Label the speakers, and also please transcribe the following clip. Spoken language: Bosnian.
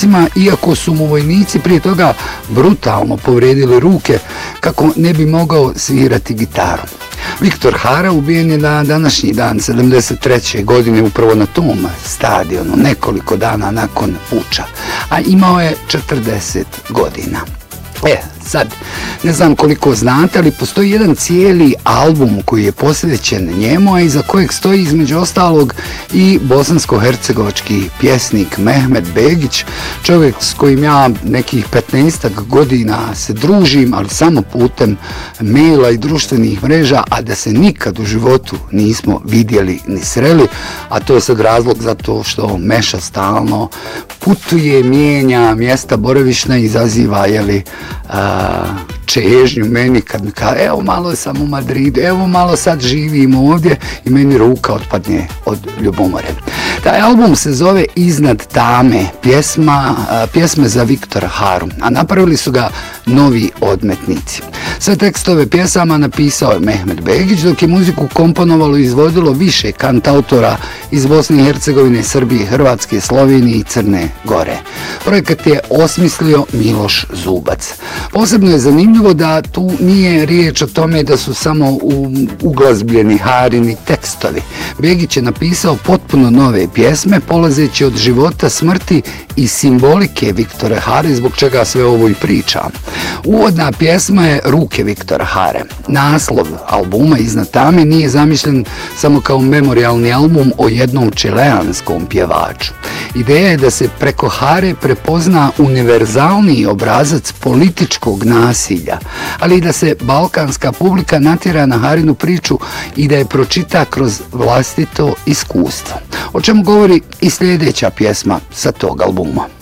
Speaker 1: riječima, iako su mu vojnici prije toga brutalno povredili ruke kako ne bi mogao svirati gitaru. Viktor Hara ubijen je na današnji dan 73. godine upravo na tom stadionu, nekoliko dana nakon puča, a imao je 40 godina. Sad, ne znam koliko znate, ali postoji jedan cijeli album koji je posvećen njemu, a iza kojeg stoji između ostalog i bosansko-hercegovački pjesnik Mehmet Begić, čovjek s kojim ja nekih 15 godina se družim, ali samo putem maila i društvenih mreža, a da se nikad u životu nismo vidjeli ni sreli, a to je sad razlog zato što Meša stalno putuje, mijenja mjesta boravišna i izaziva, čežnju meni kad mi kaže evo malo sam u Madridu, evo malo sad živim ovdje i meni ruka otpadne od ljubomore. Taj album se zove Iznad tame, pjesme za Viktora Haru, a napravili su ga Novi odmetnici. Sve tekstove pjesama napisao je Mehmet Begić, dok je muziku komponovalo i izvodilo više kantautora iz Bosne i Hercegovine, Srbije, Hrvatske, Slovenije i Crne Gore. Projekat je osmislio Miloš Zubac. Posebno je zanimljivo da tu nije riječ o tome da su samo uglazbljeni Harini tekstovi. Begić je napisao potpuno nove pjesme, polazeći od života, smrti i simbolike Viktora Hare, zbog čega sve ovo i pričam. Uvodna pjesma je Ruke Viktora Hare. Naslov albuma Iznad tame nije zamišljen samo kao memorijalni album o jednom čileanskom pjevaču. Ideja je da se preko Hare prepozna univerzalni obrazac političkog nasilja, ali i da se balkanska publika natjera na Harinu priču i da je pročita kroz vlastito iskustvo. O čemu govori i sljedeća pjesma sa tog albuma.